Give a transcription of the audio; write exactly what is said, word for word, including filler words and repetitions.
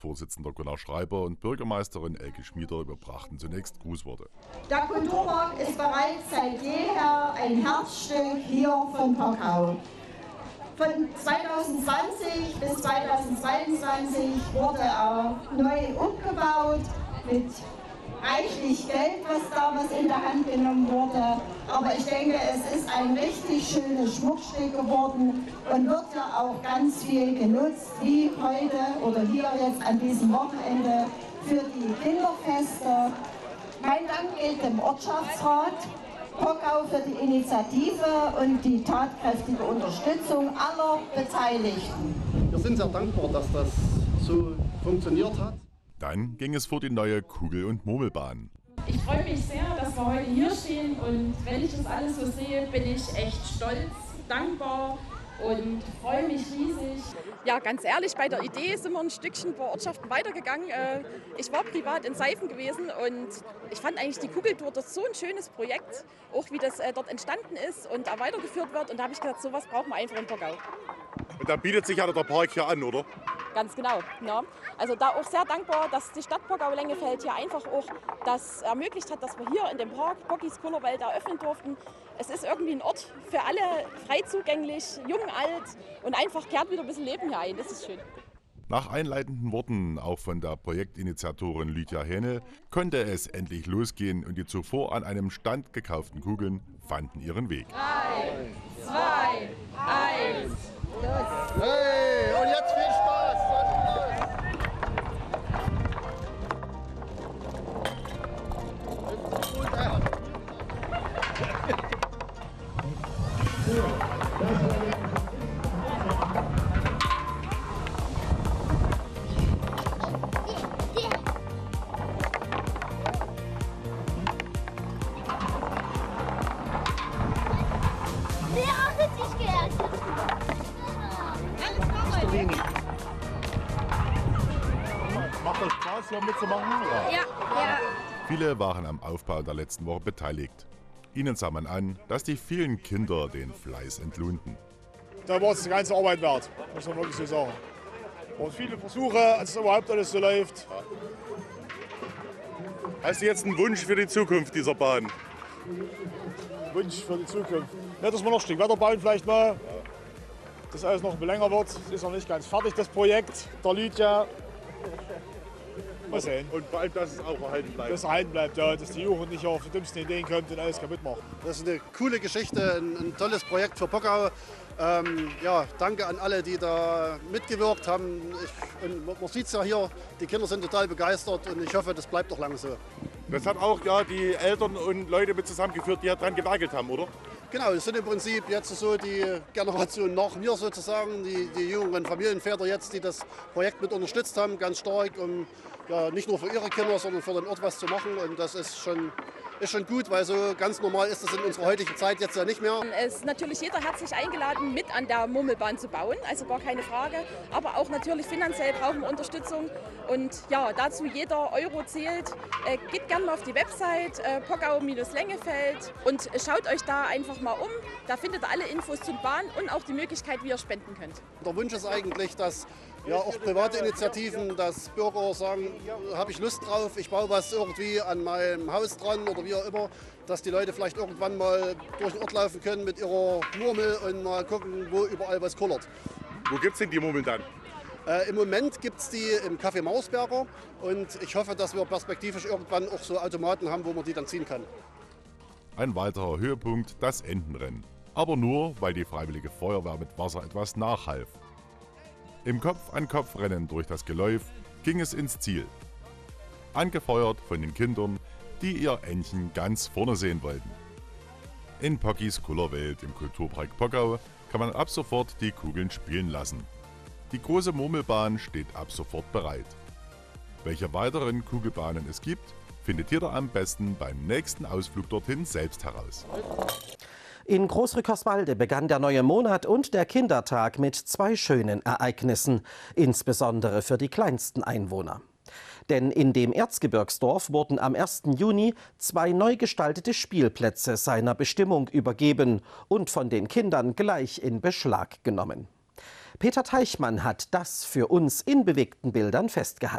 Vorsitzender Gunnar Schreiber und Bürgermeisterin Elke Schmieder überbrachten zunächst Grußworte. Der Kulturpark ist bereits seit jeher ein Herzstück hier von Pockau. Von zweitausendzwanzig bis zweitausendzweiundzwanzig wurde er neu umgebaut mit reichlich Geld, was damals in der Hand genommen wurde. Aber ich denke, es ist ein richtig schönes Schmuckstück geworden und wird ja auch ganz viel genutzt, wie heute oder hier jetzt an diesem Wochenende für die Kinderfeste. Mein Dank gilt dem Ortschaftsrat Pockau für die Initiative und die tatkräftige Unterstützung aller Beteiligten. Wir sind sehr dankbar, dass das so funktioniert hat. Dann ging es vor die neue Kugel- und Murmelbahn. Ich freue mich sehr, dass wir heute hier stehen und wenn ich das alles so sehe, bin ich echt stolz, dankbar und freue mich riesig. Ja, ganz ehrlich, bei der Idee sind wir ein Stückchen paar Ortschaften weitergegangen. Ich war privat in Seifen gewesen und ich fand eigentlich die Kugeltour das so ein schönes Projekt, auch wie das dort entstanden ist und auch weitergeführt wird. Und da habe ich gesagt, sowas brauchen wir einfach in Pockau. Und da bietet sich ja der Park hier an, oder? Ganz genau. Ja. Also da auch sehr dankbar, dass die Stadt Pockau-Lengefeld hier einfach auch das ermöglicht hat, dass wir hier in dem Park Pockys Kullerwelt eröffnen durften. Es ist irgendwie ein Ort für alle, frei zugänglich, jung, alt und einfach kehrt wieder ein bisschen Leben hier ein. Das ist schön. Nach einleitenden Worten auch von der Projektinitiatorin Lydia Hähnel konnte es endlich losgehen und die zuvor an einem Stand gekauften Kugeln fanden ihren Weg. Drei, zwei, eins, los! Hey, und jetzt viel Spaß! Macht euch Spaß, hier mitzumachen? Ja. Ja. Viele waren am Aufbau der letzten Woche beteiligt. Ihnen sah man an, dass die vielen Kinder den Fleiß entlohnten. Da war es die ganze Arbeit wert, muss man wirklich so sagen. Es waren viele Versuche, als es überhaupt alles so läuft. Hast du jetzt einen Wunsch für die Zukunft dieser Bahn? Wunsch für die Zukunft. Ja, dass wir noch ein Stück weiter bauen vielleicht mal. Dass alles noch länger wird. Es ist noch nicht ganz fertig, das Projekt der Lydia. Mal sehen. Und vor allem, dass es auch erhalten bleibt. Dass es erhalten bleibt, ja, dass die Jugend nicht auf die dümmsten Ideen kommt und alles kaputt macht. Das ist eine coole Geschichte, ein, ein tolles Projekt für Pockau. Ähm, ja, danke an alle, die da mitgewirkt haben. Ich, und man sieht es ja hier, die Kinder sind total begeistert und ich hoffe, das bleibt auch lange so. Das hat auch ja die Eltern und Leute mit zusammengeführt, die daran gewerkelt haben, oder? Genau, das sind im Prinzip jetzt so die Generation nach mir sozusagen, die, die jüngeren Familienväter jetzt, die das Projekt mit unterstützt haben, ganz stark, um ja, nicht nur für ihre Kinder, sondern für den Ort was zu machen. Und das ist schon, ist schon gut, weil so ganz normal ist das in unserer heutigen Zeit jetzt ja nicht mehr. Es ist natürlich jeder herzlich eingeladen, mit an der Murmelbahn zu bauen, also gar keine Frage. Aber auch natürlich finanziell brauchen wir Unterstützung. Und ja, dazu jeder Euro zählt. Äh, geht gerne mal auf die Website äh, Pockau-Lengefeld und schaut euch da einfach mal um. Da findet ihr alle Infos zur Bahn und auch die Möglichkeit, wie ihr spenden könnt. Der Wunsch ist eigentlich, dass ja, auch private Initiativen, dass Bürger sagen, habe ich Lust drauf, ich baue was irgendwie an meinem Haus dran oder wie auch immer, dass die Leute vielleicht irgendwann mal durch den Ort laufen können mit ihrer Murmel und mal gucken, wo überall was kullert. Wo gibt es denn die Murmeln dann? Äh, Im Moment gibt es die im Café Mausberger und ich hoffe, dass wir perspektivisch irgendwann auch so Automaten haben, wo man die dann ziehen kann. Ein weiterer Höhepunkt, das Entenrennen. Aber nur, weil die Freiwillige Feuerwehr mit Wasser etwas nachhalf. Im Kopf-an-Kopf-Rennen durch das Geläuf ging es ins Ziel. Angefeuert von den Kindern, die ihr Entchen ganz vorne sehen wollten. In Pockys Kullerwelt im Kulturpark Pockau kann man ab sofort die Kugeln spielen lassen. Die große Murmelbahn steht ab sofort bereit. Welche weiteren Kugelbahnen es gibt, findet ihr am besten beim nächsten Ausflug dorthin selbst heraus. In Großrückerswalde begann der neue Monat und der Kindertag mit zwei schönen Ereignissen, insbesondere für die kleinsten Einwohner. Denn in dem Erzgebirgsdorf wurden am ersten Juni zwei neu gestaltete Spielplätze seiner Bestimmung übergeben und von den Kindern gleich in Beschlag genommen. Peter Teichmann hat das für uns in bewegten Bildern festgehalten.